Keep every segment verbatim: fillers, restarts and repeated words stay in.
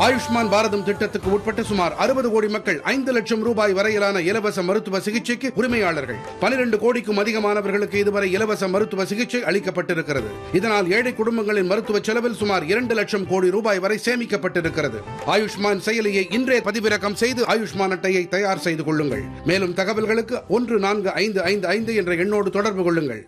ஆயுஷ்மான் பாரதம் திட்டத்துக்கு உட்பட்ட சுமார் அறுபது கோடி மக்கள் ஐந்து லட்சம் ரூபாய் வரையிலான இலவச மருத்துவ சிகிச்சைக்கு உரிமையாளர்கள். பனிரெண்டு கோடிக்கும் அதிகமானவர்களுக்கு இதுவரை இலவச மருத்துவ சிகிச்சை அளிக்கப்பட்டிருக்கிறது. இதனால் ஏழை குடும்பங்களின் மருத்துவ செலவில் சுமார் இரண்டு லட்சம் கோடி ரூபாய் வரை சேமிக்கப்பட்டிருக்கிறது. ஆயுஷ்மான் செயலியை இன்றே பதிவிறக்கம் செய்து ஆயுஷ்மான் அட்டையை தயார் செய்து கொள்ளுங்கள். மேலும் தகவல்களுக்கு ஒன்று நான்கு ஐந்து ஐந்து ஐந்து என்ற எண்ணோடு தொடர்பு கொள்ளுங்கள்.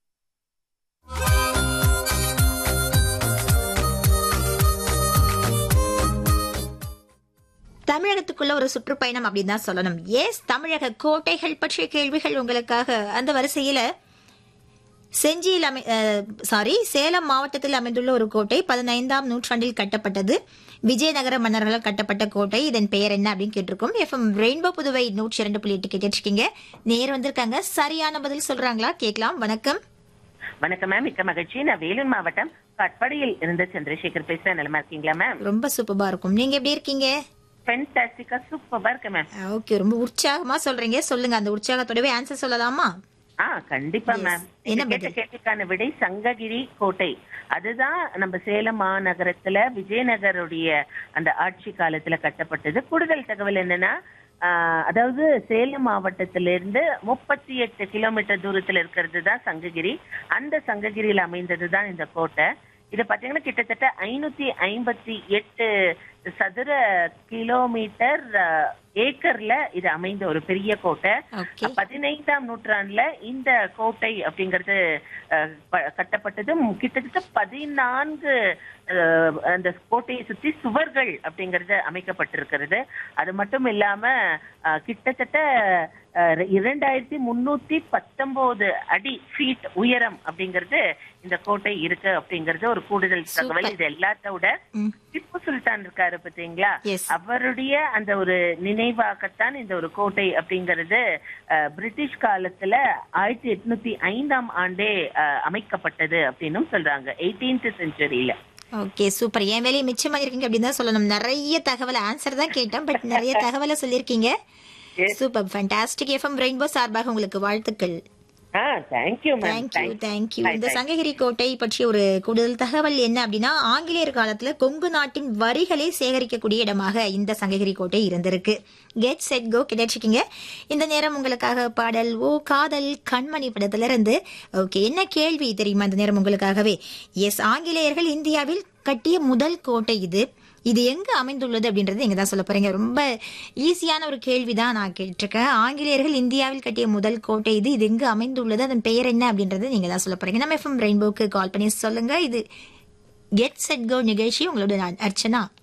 தமிழகத்துக்குள்ள ஒரு சுற்றுப்பயணம் அப்படின்னு தான் சொல்லணும். எஸ், தமிழக கோட்டைகள் பற்றிய கேள்விகள் உங்களுக்காக. அந்த வரிசையில செஞ்சியில் அமை சாரி சேலம் மாவட்டத்தில் அமைந்துள்ள ஒரு கோட்டை பதினைந்தாம் நூற்றாண்டில் கட்டப்பட்டது. விஜயநகர மன்னர்களால் கட்டப்பட்ட கோட்டை. இதன் பெயர் என்ன அப்படின்னு கேட்டிருக்கோம். எஃப்எம் ரெயின்போ புதுவை நூற்றி இரண்டு புள்ளி எட்டு கேட்டிருக்கீங்க. நேர் வந்திருக்காங்க, சரியான பதில் சொல்றாங்களா கேட்கலாம். வணக்கம். வணக்கம் மேம், மிக்க மகிழ்ச்சி. நான் வேலூர் மாவட்டம் கட்படியில் இருந்து சந்திரசேகர் பேசுறேன். நிலமா இருக்கீங்களா மேம்? ரொம்ப சூப்பரா இருக்கும். நீங்க எப்படி இருக்கீங்க? ஃபென்டாஸ்டிக்கா சூப்பரா இருக்கு மேம். ஓகே, ரொம்ப உற்சாகமா சொல்றீங்க. சொல்லுங்க, அந்த உற்சாகத்தோடவே ஆன்சர் சொல்லலாமா? ஆ கண்டிப்பா மேம். என்ன கேட்ட கேள்விக்கான விடை சங்ககிரி கோட்டை. அதுதான் நம்ம சேலம் மாநகரத்துல விஜயநகருடைய அந்த ஆட்சி காலத்துல கட்டப்பட்டது. கூடுதல் தகவல் என்னன்னா, அதாவது சேலம் மாவட்டத்திலிருந்து முப்பத்தி எட்டு கிலோமீட்டர் தூரத்துல இருக்கிறது தான் சங்ககிரி. அந்த சங்ககிரியில் அமைந்தது தான் இந்த கோட்டை. இது பாத்தீங்கன்னா கிட்டத்தட்ட ஐநூத்தி ஐம்பத்தி எட்டு சதுர கிலோமீட்டர் ஏக்கர்ல இது அமைந்த ஒரு பெரிய கோட்டை. பதினைந்தாம் நூற்றாண்டுல இந்த கோட்டை அப்படிங்கிறது கட்டப்பட்டது. கிட்டத்தட்ட பதினான்கு அந்த கோட்டையை சுற்றி சுவர்கள் அப்படிங்கறது அமைக்கப்பட்டிருக்கிறது. அது மட்டும் இல்லாம கிட்டத்தட்ட இரண்டாயிரத்தி முன்னூத்தி பத்தொன்பது அடி ஃபீட் உயரம் அப்படிங்கிறது இந்த கோட்டை இருக்கு அப்படிங்கறது ஒரு கூடுதல் தகவல். இது எல்லாத்தோட திப்பு சுல்தான் இருக்காரு பாத்தீங்களா, அவருடைய அந்த ஒரு நினைவாகத்தான் இந்த ஒரு கோட்டை அப்படிங்கிறது பிரிட்டிஷ் காலத்துல ஆயிரத்தி எட்நூத்தி ஐந்தாம் ஆண்டே அமைக்கப்பட்டது அப்படின்னு சொல்றாங்க, எயிட்டீன்த் செஞ்சுரியில. Okay, super. என் வேலையை மிச்சமா இருக்கீங்க அப்படின்னு தான் சொல்லணும். நிறைய தகவல் ஆன்சர் தான் கேட்டேன், பட் நிறைய தகவலை சொல்லியிருக்கீங்க. Super, fantastic. எஃப்எம் ரெயின்போ சார்பாக உங்களுக்கு வாழ்த்துக்கள். இந்த சங்ககிரி கோட்டை பற்றிய ஒரு கூடுதல் தகவல் என்ன அப்படின்னா, ஆங்கிலேயர் காலத்துல கொங்கு நாட்டின் வரிகளை சேகரிக்கக்கூடிய இடமாக இந்த சங்ககிரி கோட்டை இருந்திருக்கு. Get set go கிடைச்சிருக்கீங்க. இந்த நேரம் உங்களுக்காக பாடல் ஓ காதல் கண்மணி படத்துல இருந்து. ஓகே, என்ன கேள்வி தெரியுமா இந்த நேரம் உங்களுக்காகவே? எஸ், ஆங்கிலேயர்கள் இந்தியாவில் கட்டிய முதல் கோட்டை இது. இது எங்க அமைந்துள்ளது அப்படின்றது நீங்க தான் சொல்ல போறீங்க. ரொம்ப ஈஸியான ஒரு கேள்விதான் நான் கேட்டிருக்கேன். ஆங்கிலேயர்கள் இந்தியாவில் கட்டிய முதல் கோட்டை இது. இது எங்க அமைந்துள்ளது, அதன் பெயர் என்ன அப்படின்றது நீங்க தான் சொல்ல போறீங்க. நம்ம எஃப்எம் ரெயின்போக்கு கால் பண்ணி சொல்லுங்க. இது கெட் செட் கோ நிகழ்ச்சி. உங்களோட நான் அர்ச்சனா.